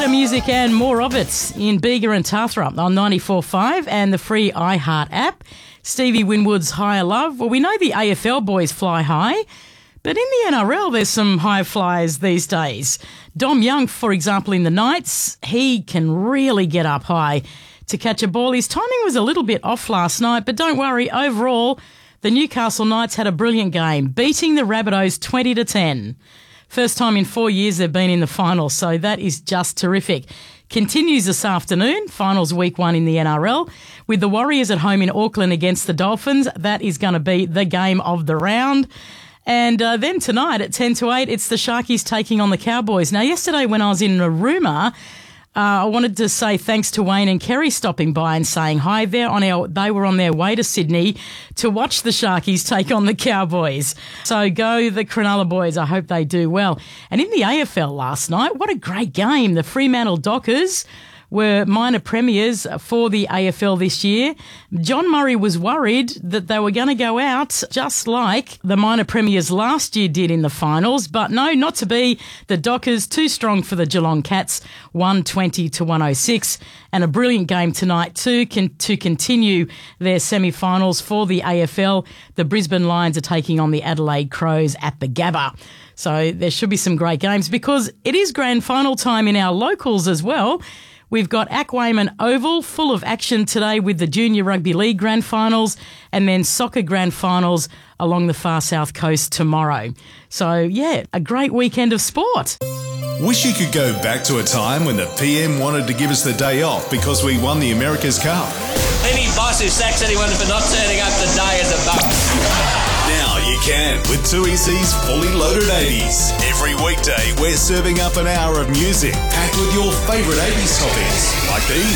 Better music and more of it in Bega and Tathra on 94.5 and the free iHeart app. Stevie Winwood's Higher Love. Well, we know the AFL boys fly high, but in the NRL there's some high flyers these days. Dom Young, for example, in the Knights, he can really get up high to catch a ball. His timing was a little bit off last night, but don't worry, overall, the Newcastle Knights had a brilliant game, beating the Rabbitohs 20-10. First time in 4 years they've been in the finals, so that is just terrific. Continues this afternoon, finals week 1 in the NRL, with the Warriors at home in Auckland against the Dolphins. That is going to be the game of the round. And then tonight at 10-8, it's the Sharkies taking on the Cowboys. Now, yesterday when I was in Narooma, I wanted to say thanks to Wayne and Kerry stopping by and saying hi. They were on their way to Sydney to watch the Sharkies take on the Cowboys. So go the Cronulla boys. I hope they do well. And in the AFL last night, what a great game. The Fremantle Dockers were minor premiers for the AFL this year. John Murray was worried that they were going to go out just like the minor premiers last year did in the finals, but no, not to be. The Dockers too strong for the Geelong Cats, 120-106, and a brilliant game tonight too to continue their semi-finals for the AFL. The Brisbane Lions are taking on the Adelaide Crows at the Gabba. So there should be some great games because it is grand final time in our locals as well. We've got Aquaman Oval full of action today with the Junior Rugby League Grand Finals and then Soccer Grand Finals along the far south coast tomorrow. So, yeah, a great weekend of sport. Wish you could go back to a time when the PM wanted to give us the day off because we won the America's Cup. Any boss who sacks anyone for not turning up today is a bum. Now you can with 2EC's Fully Loaded 80s. Every weekday we're serving up an hour of music packed with your favourite 80s topics like these.